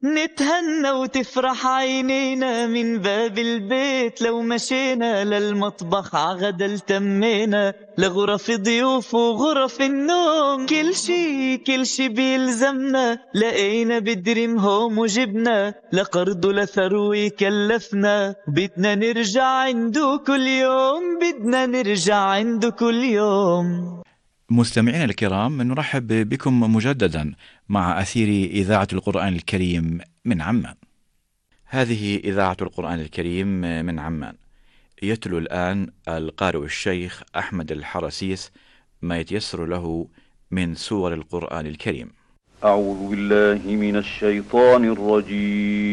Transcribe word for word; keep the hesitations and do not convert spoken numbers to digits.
نتهنى وتفرح عينينا من باب البيت، لو مشينا للمطبخ عغدا التمينا، لغرف ضيوف وغرف النوم، كل شي كل شي بيلزمنا، لقينا بدريم هوم وجبنا، لقرض لثروي كلفنا، بدنا نرجع عنده كل يوم، بدنا نرجع عنده كل يوم. مستمعينا الكرام، نرحب بكم مجددا مع أثير إذاعة القرآن الكريم من عمان. هذه إذاعة القرآن الكريم من عمان. يتلو الآن القارئ الشيخ أحمد الحرسيس ما يتيسر له من سور القرآن الكريم. أعوذ بالله من الشيطان الرجيم.